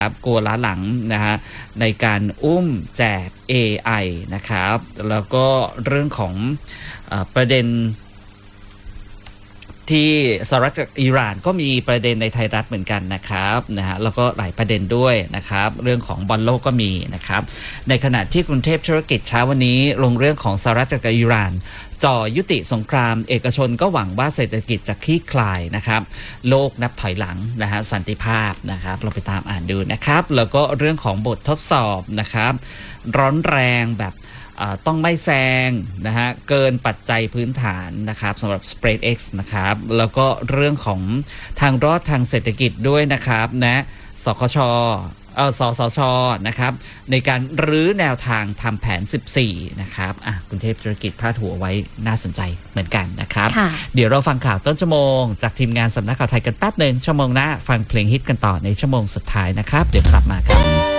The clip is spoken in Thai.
กลัวล้าหลังนะฮะในการอุ้มแจก AI นะครับแล้วก็เรื่องของประเด็นที่สหรัฐกับอิหร่านก็มีประเด็นในไทยรัฐเหมือนกันนะครับนะฮะแล้วก็หลายประเด็นด้วยนะครับเรื่องของบอลโลกก็มีนะครับในขณะที่กรุงเทพธุรกิจเช้าวันนี้ลงเรื่องของสหรัฐกับอิหร่านจ่อยุติสงครามเอกชนก็หวังว่าเศรษฐกิจจะคลี่คลายนะครับโลกนับถอยหลังนะฮะสันติภาพนะครับเราไปตามอ่านดูนะครับแล้วก็เรื่องของบททดสอบนะครับร้อนแรงแบบต้องไม่แซงนะฮะเกินปัจจัยพื้นฐานนะครับสำหรับ SpaceX นะครับแล้วก็เรื่องของทางรอดทางเศรษฐกิจด้วยนะครับนะสสชนะครับในการรื้อแนวทางทำแผน14นะครับกรุงเทพธุรกิจพาดหัวไว้น่าสนใจเหมือนกันนะครับเดี๋ยวเราฟังข่าวต้นชั่วโมงจากทีมงานสำนักข่าวไทยกันแป๊บนึงชั่วโมงหน้าฟังเพลงฮิตกันต่อในชั่วโมงสุดท้ายนะครับเดี๋ยวกลับมาครับ